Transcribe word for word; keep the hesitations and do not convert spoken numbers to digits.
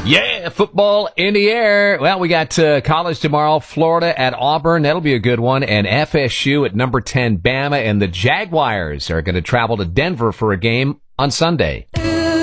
Yeah, football in the air. Well, we got uh, college tomorrow, Florida at Auburn. That'll be a good one. And F S U at number ten, Bama. And the Jaguars are going to travel to Denver for a game on Sunday.